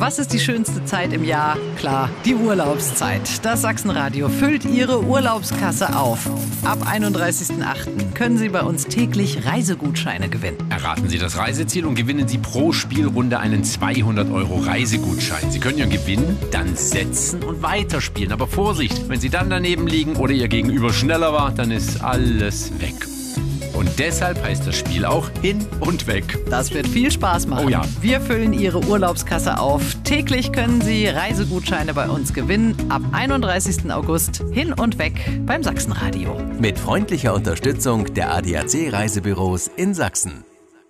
Was ist die schönste Zeit im Jahr? Klar, die Urlaubszeit. Das Sachsenradio füllt Ihre Urlaubskasse auf. Ab 31.08. können Sie bei uns täglich Reisegutscheine gewinnen. Erraten Sie das Reiseziel und gewinnen Sie pro Spielrunde einen 200 € Reisegutschein. Sie können Ihren Gewinn dann setzen und weiterspielen. Aber Vorsicht, wenn Sie dann daneben liegen oder Ihr Gegenüber schneller war, dann ist alles weg. Und deshalb heißt das Spiel auch Hin und Weg. Das wird viel Spaß machen. Oh ja. Wir füllen Ihre Urlaubskasse auf. Täglich können Sie Reisegutscheine bei uns gewinnen. Ab 31. August Hin und Weg beim Sachsenradio. Mit freundlicher Unterstützung der ADAC Reisebüros in Sachsen.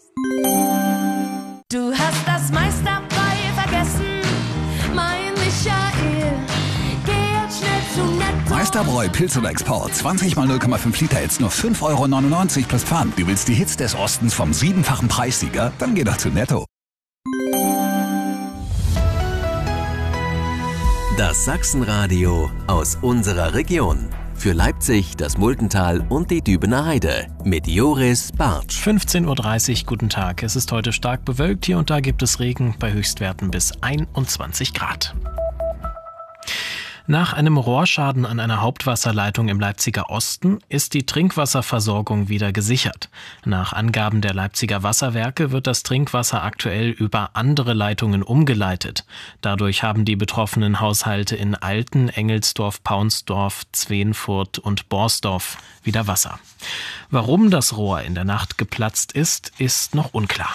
Du hast das meiste dabei vergessen, mein Michael. Geh jetzt schnell zu Netto. Meisterbräu Pilz oder Export. 20 mal 0,5 Liter, jetzt nur 5,99 € plus Pfand. Du willst die Hits des Ostens vom 7-fachen Preissieger? Dann geh doch zu Netto. Das Sachsenradio aus unserer Region. Für Leipzig, das Multental und die Dübener Heide. Mit Joris Bartsch. 15.30 Uhr, guten Tag. Es ist heute stark bewölkt. Hier und da gibt es Regen bei Höchstwerten bis 21 Grad. Nach einem Rohrschaden an einer Hauptwasserleitung im Leipziger Osten ist die Trinkwasserversorgung wieder gesichert. Nach Angaben der Leipziger Wasserwerke wird das Trinkwasser aktuell über andere Leitungen umgeleitet. Dadurch haben die betroffenen Haushalte in Alten, Engelsdorf, Paunsdorf, Zweenfurt und Borsdorf wieder Wasser. Warum das Rohr in der Nacht geplatzt ist noch unklar.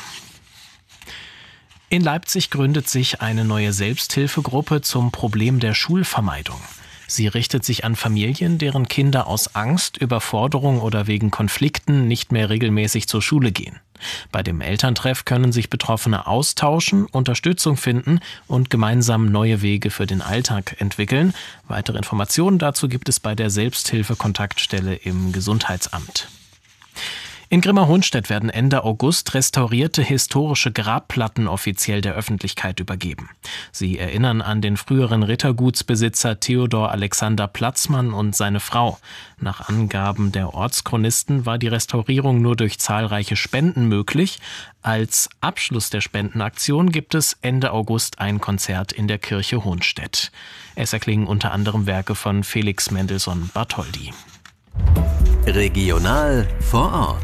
In Leipzig gründet sich eine neue Selbsthilfegruppe zum Problem der Schulvermeidung. Sie richtet sich an Familien, deren Kinder aus Angst, Überforderung oder wegen Konflikten nicht mehr regelmäßig zur Schule gehen. Bei dem Elterntreff können sich Betroffene austauschen, Unterstützung finden und gemeinsam neue Wege für den Alltag entwickeln. Weitere Informationen dazu gibt es bei der Selbsthilfe-Kontaktstelle im Gesundheitsamt. In Grimma-Hohnstedt werden Ende August restaurierte historische Grabplatten offiziell der Öffentlichkeit übergeben. Sie erinnern an den früheren Rittergutsbesitzer Theodor Alexander Platzmann und seine Frau. Nach Angaben der Ortschronisten war die Restaurierung nur durch zahlreiche Spenden möglich. Als Abschluss der Spendenaktion gibt es Ende August ein Konzert in der Kirche Hohnstedt. Es erklingen unter anderem Werke von Felix Mendelssohn Bartholdy. Regional vor Ort.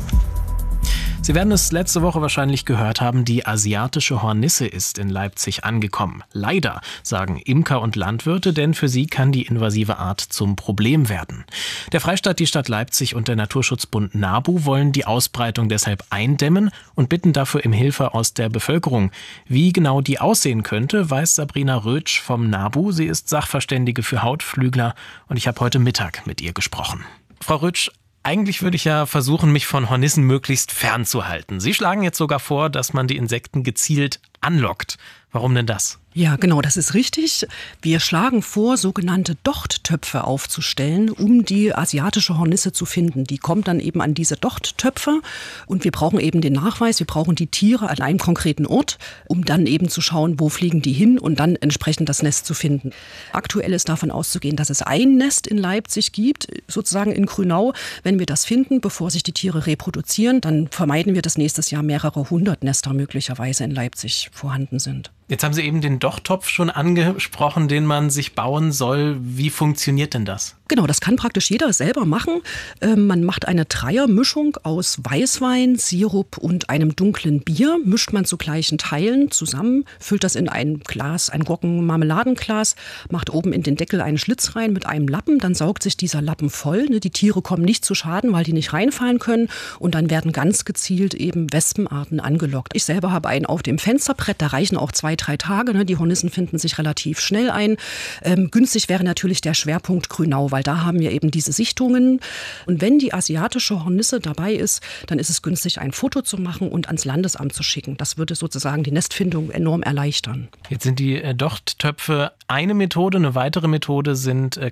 Sie werden es letzte Woche wahrscheinlich gehört haben, die asiatische Hornisse ist in Leipzig angekommen. Leider, sagen Imker und Landwirte, denn für sie kann die invasive Art zum Problem werden. Der Freistaat, die Stadt Leipzig und der Naturschutzbund NABU wollen die Ausbreitung deshalb eindämmen und bitten dafür um Hilfe aus der Bevölkerung. Wie genau die aussehen könnte, weiß Sabrina Rötsch vom NABU. Sie ist Sachverständige für Hautflügler und ich habe heute Mittag mit ihr gesprochen. Frau Rötsch, eigentlich würde ich ja versuchen, mich von Hornissen möglichst fernzuhalten. Sie schlagen jetzt sogar vor, dass man die Insekten gezielt anlockt. Warum denn das? Ja, genau, das ist richtig. Wir schlagen vor, sogenannte Dochttöpfe aufzustellen, um die asiatische Hornisse zu finden. Die kommt dann eben an diese Dochttöpfe und wir brauchen eben den Nachweis, wir brauchen die Tiere an einem konkreten Ort, um dann eben zu schauen, wo fliegen die hin und dann entsprechend das Nest zu finden. Aktuell ist davon auszugehen, dass es ein Nest in Leipzig gibt, sozusagen in Grünau. Wenn wir das finden, bevor sich die Tiere reproduzieren, dann vermeiden wir, dass nächstes Jahr mehrere hundert Nester möglicherweise in Leipzig vorhanden sind. Jetzt haben Sie eben den Dochttopf schon angesprochen, den man sich bauen soll. Wie funktioniert denn das? Genau, das kann praktisch jeder selber machen. Man macht eine Dreiermischung aus Weißwein, Sirup und einem dunklen Bier. Mischt man zu gleichen Teilen zusammen, füllt das in ein Glas, ein Gurken-Marmeladenglas, macht oben in den Deckel einen Schlitz rein mit einem Lappen. Dann saugt sich dieser Lappen voll. Die Tiere kommen nicht zu Schaden, weil die nicht reinfallen können. Und dann werden ganz gezielt eben Wespenarten angelockt. Ich selber habe einen auf dem Fensterbrett, da reichen auch 2-3 Tage. Die Hornissen finden sich relativ schnell ein. Günstig wäre natürlich der Schwerpunkt Grünau, weil da haben wir eben diese Sichtungen. Und wenn die asiatische Hornisse dabei ist, dann ist es günstig, ein Foto zu machen und ans Landesamt zu schicken. Das würde sozusagen die Nestfindung enorm erleichtern. Jetzt sind die Dochttöpfe eine Methode. Eine weitere Methode sind